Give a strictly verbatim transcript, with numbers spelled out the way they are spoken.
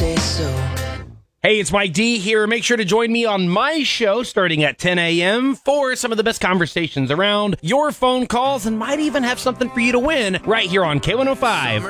say so. Hey, it's Mike D here. Make sure to join me on my show starting at ten a.m. for some of the best conversations around, your phone calls, and might even have something for you to win right here on K one oh five.